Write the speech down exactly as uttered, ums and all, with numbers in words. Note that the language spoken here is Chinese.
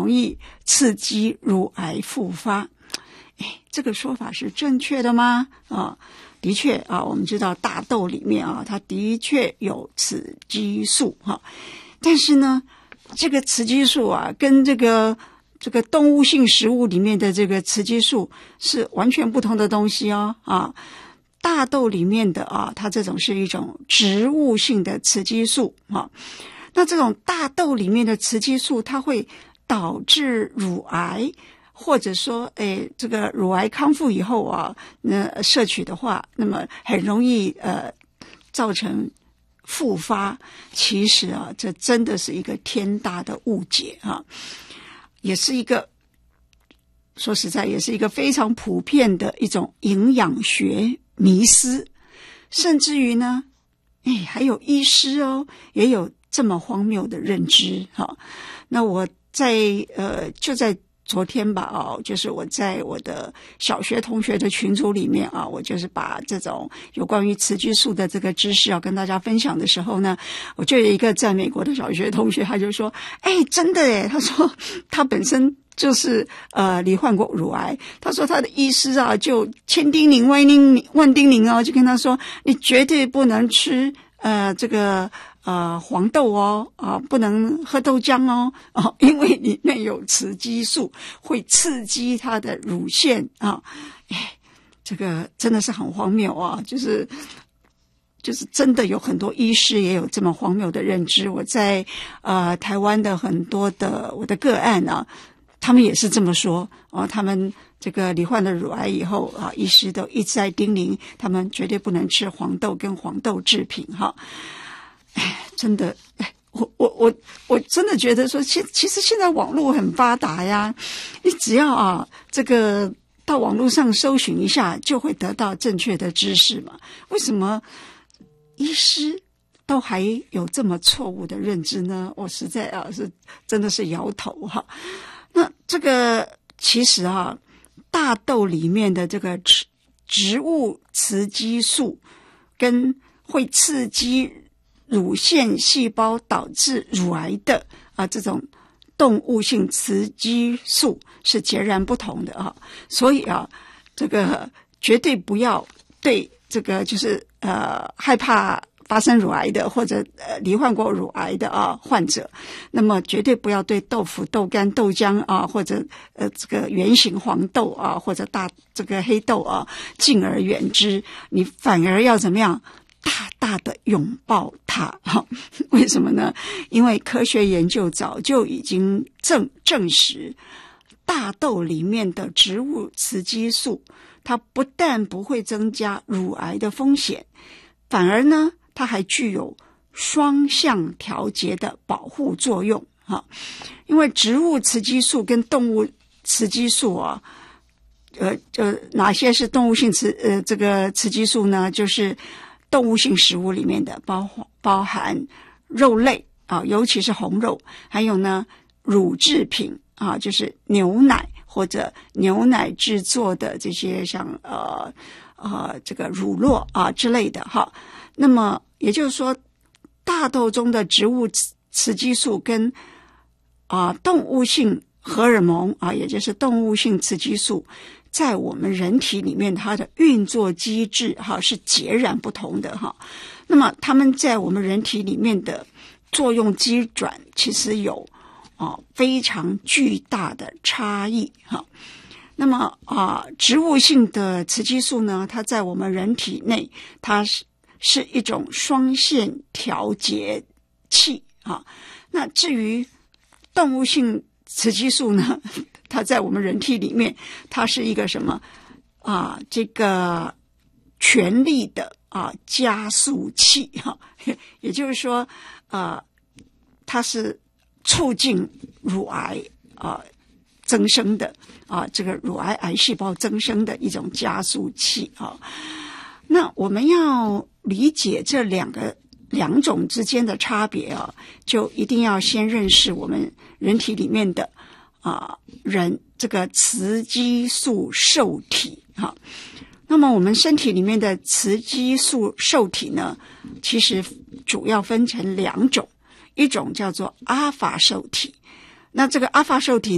容易刺激乳癌复发。哎，这个说法是正确的吗？啊，的确啊，我们知道大豆里面啊，它的确有雌激素哈，但是呢，这个雌激素啊，跟这个这个动物性食物里面的这个雌激素是完全不同的东西哦啊。大豆里面的啊，它这种是一种植物性的雌激素啊。那这种大豆里面的雌激素，它会导致乳癌。或者说，诶，这个乳癌康复以后啊，那摄取的话，那么很容易呃造成复发。其实啊，这真的是一个天大的误解啊，也是一个说实在，也是一个非常普遍的一种营养学迷思。甚至于呢，诶，还有医师哦，也有这么荒谬的认知哈、啊。那我在呃就在。昨天吧，哦，就是我在我的小学同学的群组里面啊，我就是把这种有关于雌激素的这个知识要跟大家分享的时候呢，我就有一个在美国的小学同学，他就说：“哎，真的耶！”他说他本身就是呃罹患过乳癌，他说他的医师啊就千叮咛万叮万叮咛哦，就跟他说：“你绝对不能吃呃这个。”呃，黄豆哦，啊，不能喝豆浆哦，哦，因为里面有雌激素，会刺激它的乳腺啊，哎，这个真的是很荒谬啊，就是就是真的有很多医师也有这么荒谬的认知。我在呃台湾的很多的我的个案啊，他们也是这么说哦，他们这个罹患了乳癌以后啊，医师都一直在叮咛他们绝对不能吃黄豆跟黄豆制品哈。哎，真的，哎，我我我我真的觉得说，其其实现在网络很发达呀，你只要啊这个到网络上搜寻一下，就会得到正确的知识嘛。为什么医师都还有这么错误的认知呢？我实在啊是真的是摇头哈。那这个其实啊，大豆里面的这个植植物雌激素跟会刺激乳腺细胞导致乳癌的啊这种动物性雌激素是截然不同的啊，所以啊，这个绝对不要对这个就是呃害怕发生乳癌的或者呃罹患过乳癌的啊患者，那么绝对不要对豆腐、豆干、豆浆啊或者呃这个圆形黄豆啊或者大这个黑豆啊敬而远之，你反而要怎么样？大大的拥抱它，为什么呢？因为科学研究早就已经证证实，大豆里面的植物雌激素，它不但不会增加乳癌的风险，反而呢，它还具有双向调节的保护作用哈。因为植物雌激素跟动物雌激素啊，呃呃，哪些是动物性雌呃这个雌激素呢？就是动物性食物里面的包包含肉类啊，尤其是红肉，还有呢乳制品啊，就是牛奶或者牛奶制作的这些像呃呃这个乳酪啊之类的哈。那么也就是说，大豆中的植物雌激素跟啊动物性荷尔蒙啊，也就是动物性雌激素，在我们人体里面它的运作机制哈是截然不同的哈。那么它们在我们人体里面的作用机转其实有啊非常巨大的差异哈。那么啊植物性的雌激素呢，它在我们人体内它是是一种双线调节器啊。那至于动物性雌激素呢，它在我们人体里面，它是一个什么啊？这个权力的啊加速器哈、啊，也就是说，呃，它是促进乳癌啊增生的啊，这个乳癌癌细胞增生的一种加速器啊。那我们要理解这两个两种之间的差别啊，就一定要先认识我们人体里面的啊人这个雌激素受体哈。那么我们身体里面的雌激素受体呢，其实主要分成两种，一种叫做阿法受体。那这个阿法受体